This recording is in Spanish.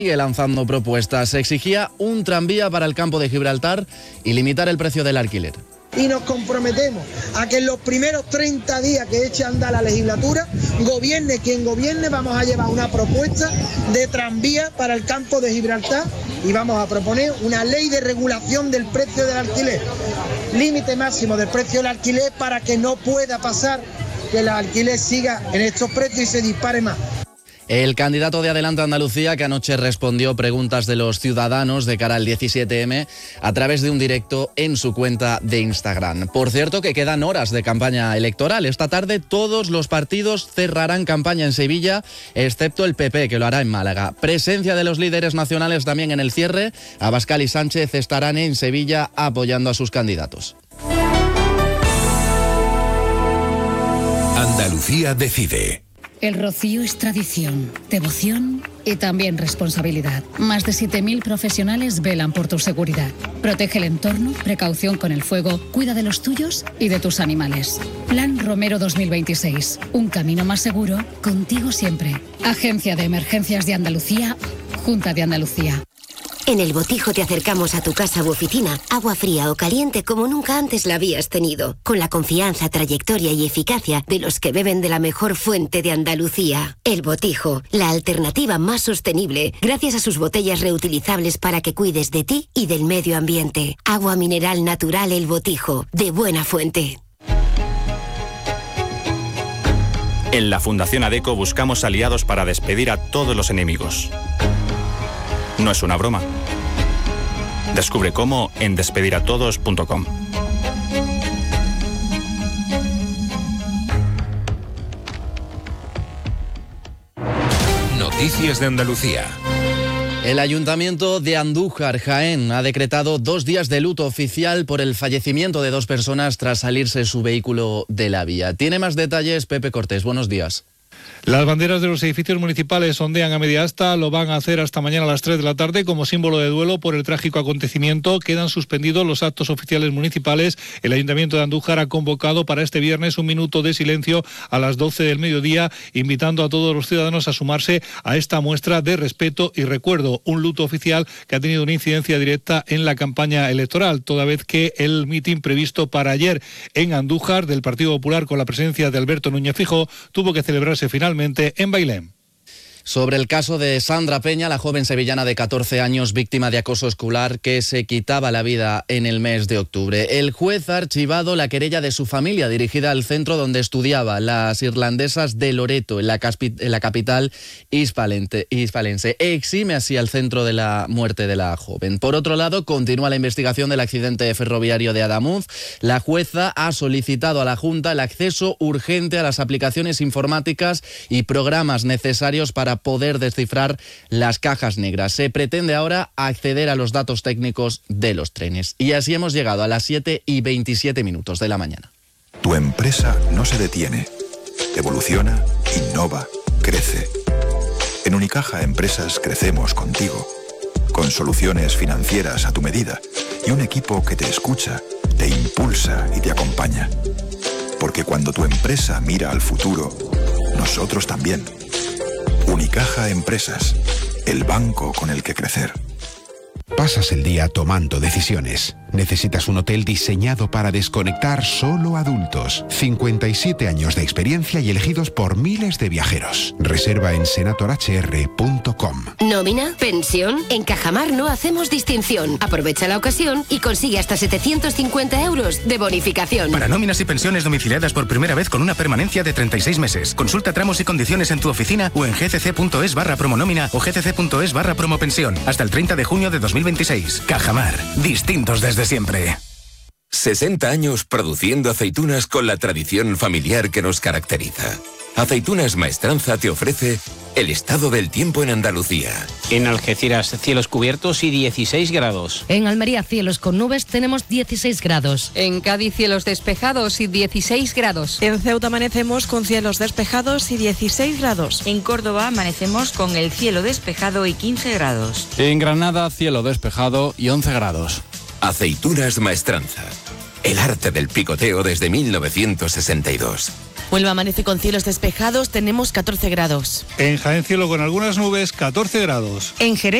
Sigue lanzando propuestas. Se exigía un tranvía para el campo de Gibraltar y limitar el precio del alquiler. Y nos comprometemos a que en los primeros 30 días que eche a andar la legislatura, gobierne quien gobierne, vamos a llevar una propuesta de tranvía para el campo de Gibraltar y vamos a proponer una ley de regulación del precio del alquiler. Límite máximo del precio del alquiler para que no pueda pasar que el alquiler siga en estos precios y se dispare más. El candidato de Adelante Andalucía, que anoche respondió preguntas de los ciudadanos de cara al 17M a través de un directo en su cuenta de Instagram. Por cierto, que quedan horas de campaña electoral. Esta tarde todos los partidos cerrarán campaña en Sevilla, excepto el PP, que lo hará en Málaga. Presencia de los líderes nacionales también en el cierre. Abascal y Sánchez estarán en Sevilla apoyando a sus candidatos. Andalucía decide. El rocío es tradición, devoción y también responsabilidad. Más de 7.000 profesionales velan por tu seguridad. Protege el entorno, precaución con el fuego, cuida de los tuyos y de tus animales. Plan Romero 2026. Un camino más seguro, contigo siempre. Agencia de Emergencias de Andalucía, Junta de Andalucía. En El Botijo te acercamos a tu casa u oficina, agua fría o caliente como nunca antes la habías tenido, con la confianza, trayectoria y eficacia de los que beben de la mejor fuente de Andalucía. El Botijo, la alternativa más sostenible, gracias a sus botellas reutilizables para que cuides de ti y del medio ambiente. Agua mineral natural El Botijo, de buena fuente. En la Fundación ADECO buscamos aliados para despedir a todos los enemigos. No es una broma. Descubre cómo en despediratodos.com. Noticias de Andalucía. El Ayuntamiento de Andújar, Jaén, ha decretado 2 días de luto oficial por el fallecimiento de 2 personas tras salirse su vehículo de la vía. Tiene más detalles Pepe Cortés. Buenos días. Las banderas de los edificios municipales ondean a media asta, lo van a hacer hasta mañana a las 3 de la tarde como símbolo de duelo por el trágico acontecimiento. Quedan suspendidos los actos oficiales municipales. El Ayuntamiento de Andújar ha convocado para este viernes un minuto de silencio a las 12 del mediodía, invitando a todos los ciudadanos a sumarse a esta muestra de respeto y recuerdo. Un luto oficial que ha tenido una incidencia directa en la campaña electoral, toda vez que el mitin previsto para ayer en Andújar del Partido Popular con la presencia de Alberto Núñez Feijóo tuvo que celebrarse finalmente en Bailén. Sobre el caso de Sandra Peña, la joven sevillana de 14 años víctima de acoso escolar que se quitaba la vida en el mes de octubre. El juez ha archivado la querella de su familia dirigida al centro donde estudiaba, las irlandesas de Loreto, en la capital hispalense. Exime así al centro de la muerte de la joven. Por otro lado, continúa la investigación del accidente ferroviario de Adamuz. La jueza ha solicitado a la Junta el acceso urgente a las aplicaciones informáticas y programas necesarios para poder descifrar las cajas negras. Se pretende ahora acceder a los datos técnicos de los trenes. Y así hemos llegado a las 7:27 de la mañana. Tu empresa no se detiene. Evoluciona, innova, crece. En Unicaja Empresas crecemos contigo. Con soluciones financieras a tu medida y un equipo que te escucha, te impulsa y te acompaña. Porque cuando tu empresa mira al futuro, nosotros también. Unicaja Empresas, el banco con el que crecer. Pasas el día tomando decisiones. Necesitas un hotel diseñado para desconectar solo adultos. 57 años de experiencia y elegidos por miles de viajeros. Reserva en senatorhr.com. ¿Nómina? ¿Pensión? En Cajamar no hacemos distinción. Aprovecha la ocasión y consigue hasta 750 euros de bonificación. Para nóminas y pensiones domiciliadas por primera vez con una permanencia de 36 meses. Consulta tramos y condiciones en tu oficina o en gcc.es/promonómina o gcc.es/promopensión. Hasta el 30 de junio de 2026. Cajamar. Distintos desde siempre. 60 años produciendo aceitunas con la tradición familiar que nos caracteriza. Aceitunas Maestranza te ofrece el estado del tiempo en Andalucía. En Algeciras, cielos cubiertos y 16 grados. En Almería, cielos con nubes, tenemos 16 grados. En Cádiz, cielos despejados y 16 grados. En Ceuta amanecemos con cielos despejados y 16 grados. En Córdoba amanecemos con el cielo despejado y 15 grados. En Granada, cielo despejado y 11 grados. Aceitunas Maestranza. El arte del picoteo desde 1962. Huelva amanece con cielos despejados, tenemos 14 grados. En Jaén cielo con algunas nubes, 14 grados. En Jerez